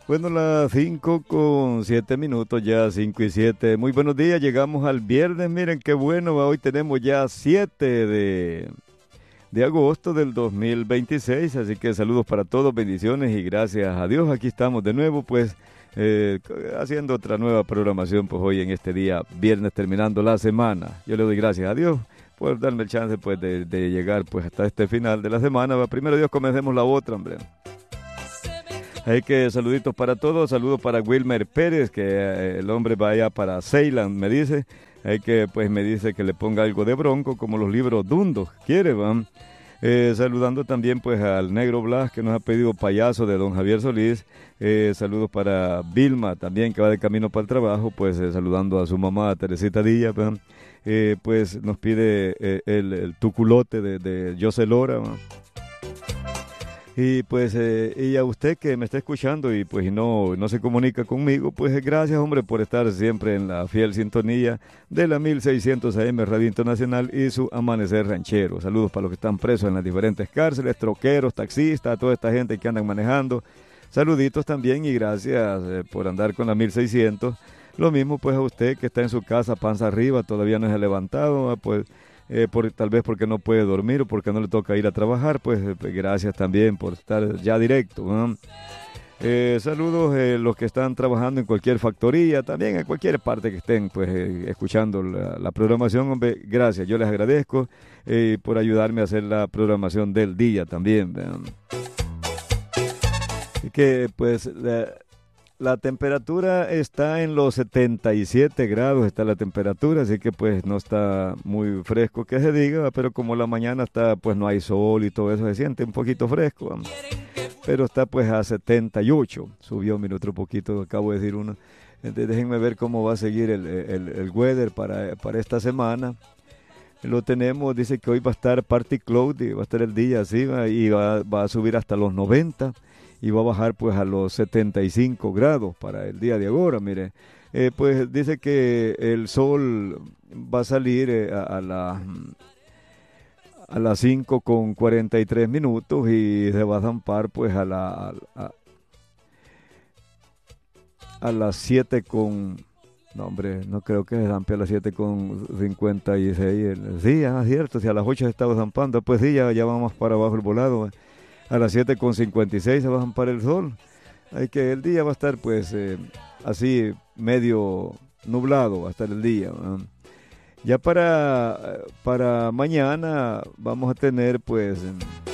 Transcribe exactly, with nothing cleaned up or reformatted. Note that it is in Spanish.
Bueno, las cinco con siete minutos, ya cinco y siete. Muy buenos días, llegamos al viernes. Miren qué bueno, hoy tenemos ya siete de, de agosto del dos mil veintiséis. Así que saludos para todos, bendiciones y gracias a Dios. Aquí estamos de nuevo, pues eh, haciendo otra nueva programación, pues hoy en este día, viernes, terminando la semana. Yo le doy gracias a Dios por darme el chance, pues, de, de llegar, pues, hasta este final de la semana. Primero Dios, comencemos la otra, hombre. Hay que saluditos para todos, saludos para Wilmer Pérez, que eh, el hombre vaya para Ceylan, me dice. Hay que, pues me dice que le ponga algo de bronco, como los libros dundos, quiere, van. Eh, saludando también pues al Negro Blas, que nos ha pedido payaso de don Javier Solís. Eh, saludos para Vilma, también, que va de camino para el trabajo, pues eh, saludando a su mamá, Teresita Díaz, ¿verdad? Eh, pues nos pide eh, el, el tuculote de, de José Lora, ¿verdad? Y pues, eh, y a usted que me está escuchando y pues no, no se comunica conmigo, pues gracias, hombre, por estar siempre en la fiel sintonía de la mil seiscientos A M Radio Internacional y su Amanecer Ranchero. Saludos para los que están presos en las diferentes cárceles, troqueros, taxistas, toda esta gente que andan manejando. Saluditos también y gracias eh, por andar con la mil seiscientos. Lo mismo pues a usted que está en su casa panza arriba, todavía no se ha levantado, pues... Eh, por, tal vez porque no puede dormir o porque no le toca ir a trabajar, pues eh, gracias también por estar ya directo, ¿no? Eh, saludos a eh, los que están trabajando en cualquier factoría, también en cualquier parte que estén pues eh, escuchando la, la programación, hombre, gracias, yo les agradezco eh, por ayudarme a hacer la programación del día también, ¿no? Y que pues... La, La temperatura está en los setenta y siete grados, está la temperatura, así que pues no está muy fresco que se diga, pero como la mañana está, pues no hay sol y todo eso, se siente un poquito fresco, ¿no? Pero está pues a setenta y ocho, subió un minuto un poquito, acabo de decir uno. Entonces, déjenme ver cómo va a seguir el, el, el weather para, para esta semana. Lo tenemos, dice que hoy va a estar party cloudy, va a estar el día así, ¿va? Y va, va a subir hasta los noventa. Y va a bajar pues a los setenta y cinco grados para el día de ahora, mire. Eh, pues dice que el sol va a salir eh, a, a, la, a las cinco con cuarenta y tres minutos y se va a zampar pues a, la, a, a las siete con... No, hombre, no creo que se zampe a las siete con cincuenta y seis. Sí, es cierto, si a las ocho se estaba zampando, pues sí, ya, ya va más para abajo el volado, ¿eh? A las siete con cincuenta y seis se va a zampar el sol. Hay que el día va a estar pues eh, así medio nublado, va a estar el día, ¿no? Ya para, para mañana vamos a tener pues